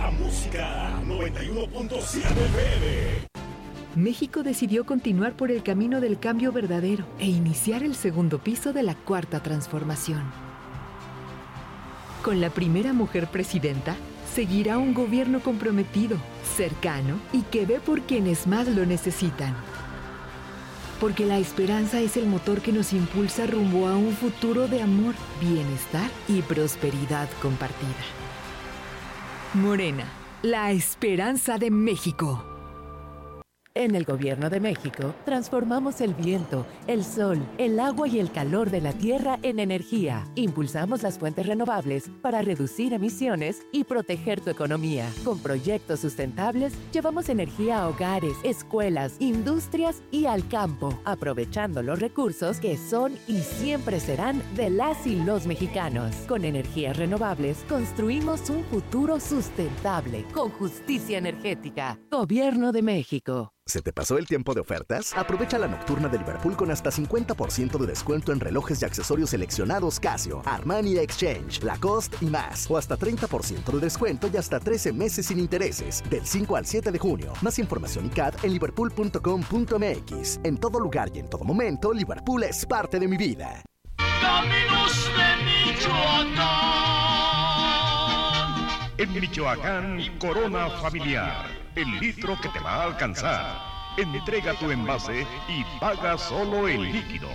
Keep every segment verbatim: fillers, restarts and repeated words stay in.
la música noventa y uno punto siete F M. México decidió continuar por el camino del cambio verdadero e iniciar el segundo piso de la Cuarta Transformación. Con la primera mujer presidenta, seguirá un gobierno comprometido, cercano y que ve por quienes más lo necesitan. Porque la esperanza es el motor que nos impulsa rumbo a un futuro de amor, bienestar y prosperidad compartida. Morena, la esperanza de México. En el Gobierno de México, transformamos el viento, el sol, el agua y el calor de la tierra en energía. Impulsamos las fuentes renovables para reducir emisiones y proteger tu economía. Con proyectos sustentables, llevamos energía a hogares, escuelas, industrias y al campo, aprovechando los recursos que son y siempre serán de las y los mexicanos. Con energías renovables, construimos un futuro sustentable, con justicia energética. Gobierno de México. ¿Se te pasó el tiempo de ofertas? Aprovecha la nocturna de Liverpool con hasta cincuenta por ciento de descuento en relojes y accesorios seleccionados Casio, Armani Exchange, Lacoste y más. O hasta treinta por ciento de descuento y hasta trece meses sin intereses. Del cinco al siete de junio. Más información y C A D en liverpool punto com punto m x. En todo lugar y en todo momento, Liverpool es parte de mi vida. Caminos de Michoacán. En Michoacán, Corona Familiar. El litro que te va a alcanzar. Entrega tu envase y paga solo el líquido.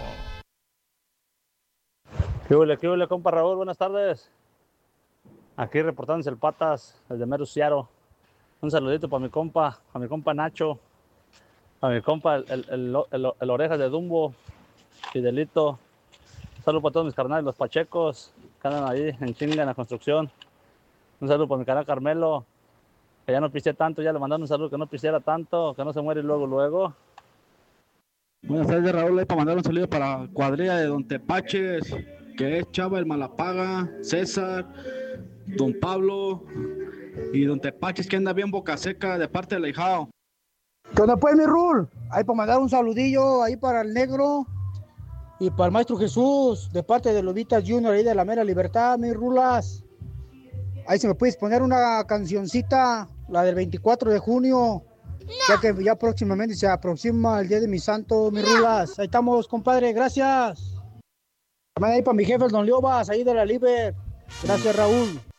¿Qué huele, qué huele, compa Raúl? Buenas tardes. Aquí reportándose el Patas, el de Mero Ciaro. Un saludito para mi compa, a mi compa Nacho, a mi compa el, el, el, el, el Orejas de Dumbo, Fidelito. Un saludo para todos mis carnales, los Pachecos, que andan ahí en chinga en la construcción. Un saludo para mi canal Carmelo, que ya no pisé tanto, ya le mandaron un saludo que no pisara tanto, que no se muere luego, luego. Buenas tardes, Raúl, ahí para mandar un saludo para cuadrilla de Don Tepaches, que es Chava, el Malapaga, César, Don Pablo y Don Tepaches, que anda bien boca seca de parte del ahijado. ¿Qué onda pues, mi Rul? Ahí para mandar un saludillo ahí para el Negro y para el Maestro Jesús, de parte de Lobitas Junior ahí de la Mera Libertad, mis Rulas. Ahí se me puedes poner una cancioncita, la del veinticuatro de junio, no. Ya que ya próximamente se aproxima el día de mi santo, mis no. Rulas. Ahí estamos, compadre, gracias. También ahí para mi jefe, el Don Liobas, ahí de la Liber. Gracias, Raúl.